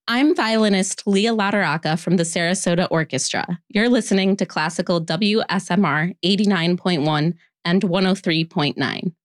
I'm violinist Leah Lataraka from the Sarasota Orchestra. You're listening to Classical WSMR 89.1 and 103.9.